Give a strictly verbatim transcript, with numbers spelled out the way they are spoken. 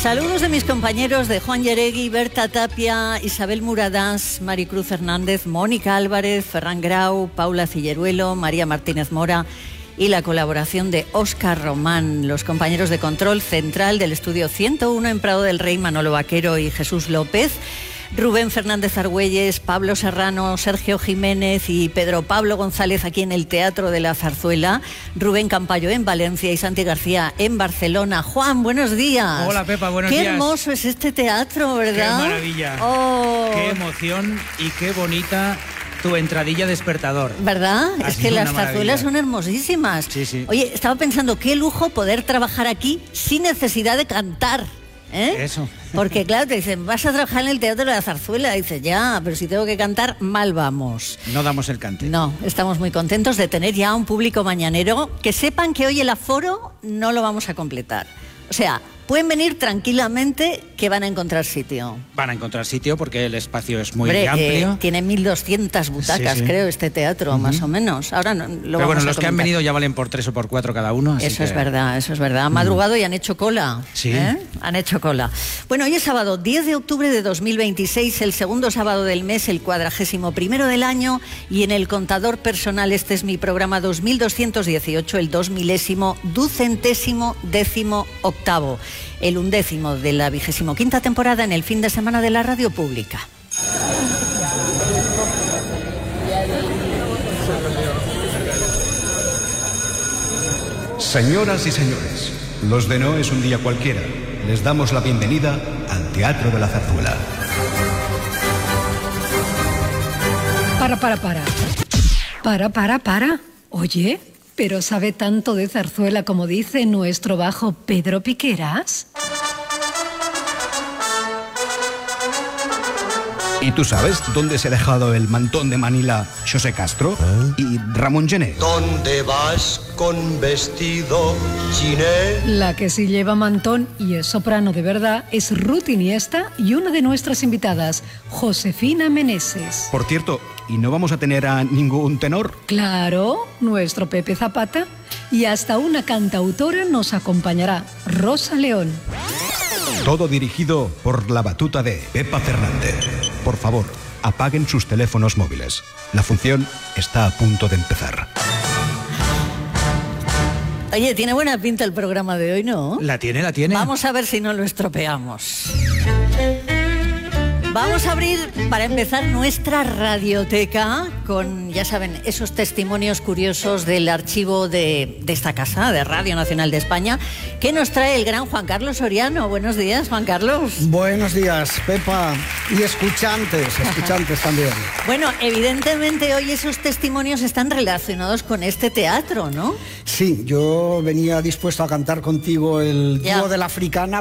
Saludos de mis compañeros de Juan Yeregui, Berta Tapia, Isabel Muradás, Maricruz Hernández, Mónica Álvarez, Ferran Grau, Paula Cilleruelo, María Martínez Mora y la colaboración de Óscar Román, los compañeros de control central del estudio ciento uno en Prado del Rey, Manolo Vaquero y Jesús López, Rubén Fernández Argüelles, Pablo Serrano, Sergio Jiménez y Pedro Pablo González aquí en el Teatro de la Zarzuela, Rubén Campayo en Valencia y Santi García en Barcelona. Juan, buenos días. Hola Pepa, buenos qué días. Qué hermoso es este teatro, ¿verdad? Qué maravilla. Oh. Qué emoción y qué bonita tu entradilla despertador. ¿Verdad? Ha es que las zarzuelas son hermosísimas. Sí, sí. Oye, estaba pensando, qué lujo poder trabajar aquí sin necesidad de cantar. ¿Eh? Eso. Porque claro, te dicen, vas a trabajar en el Teatro de la Zarzuela. Dices, ya, pero si tengo que cantar, mal vamos. No damos el cante. No, estamos muy contentos de tener ya un público mañanero. Que sepan que hoy el aforo no lo vamos a completar. O sea, pueden venir tranquilamente, que van a encontrar sitio. Van a encontrar sitio porque el espacio es muy Hombre, amplio. Eh, tiene mil doscientas butacas, sí, sí. creo, este teatro, uh-huh. más o menos. Ahora no, lo Pero vamos bueno, a los comentar. que han venido ya valen por tres o por cuatro cada uno. Así eso que... es verdad, eso es verdad. Han madrugado y han hecho cola. Sí. ¿Eh? Han hecho cola. Bueno, hoy es sábado diez de octubre de dos mil veintiséis, el segundo sábado del mes, el cuadragésimo primero del año, y en el contador personal este es mi programa dos mil doscientos dieciocho, el dos milésimo, ducentésimo, décimo octavo, el undécimo de la vigésimo quinta temporada en el fin de semana de la radio pública. Señoras y señores, los de no es un día cualquiera. Les damos la bienvenida al Teatro de la Zarzuela. Para, para, para. Para, para, para. Oye, ¿pero sabe tanto de zarzuela como dice nuestro bajo Pedro Piqueras? ¿Y tú sabes dónde se ha dejado el mantón de Manila José Castro ¿Eh? y Ramón Gené? ¿Dónde vas con vestido chiné? La que sí lleva mantón y es soprano de verdad es Ruth Iniesta y una de nuestras invitadas, Josefina Meneses. Por cierto, ¿y no vamos a tener a ningún tenor? Claro, nuestro Pepe Zapata, y hasta una cantautora nos acompañará, Rosa León. Todo dirigido por la batuta de Pepa Fernández. Por favor, apaguen sus teléfonos móviles. La función está a punto de empezar. Oye, tiene buena pinta el programa de hoy, ¿no? La tiene, la tiene. Vamos a ver si no lo estropeamos. Vamos a abrir, para empezar, nuestra radioteca con, ya saben, esos testimonios curiosos del archivo de, de esta casa, de Radio Nacional de España, que nos trae el gran Juan Carlos Soriano. Buenos días, Juan Carlos. Buenos días, Pepa, y escuchantes, escuchantes también. Bueno, evidentemente hoy esos testimonios están relacionados con este teatro, ¿no? Sí, yo venía dispuesto a cantar contigo el ya. dúo de la Africana,